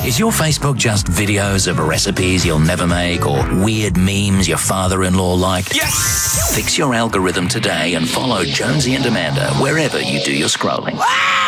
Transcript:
Is your Facebook just videos of recipes you'll never make or weird memes your father-in-law liked? Yes! Fix your algorithm today and follow Jonesy and Amanda wherever you do your scrolling.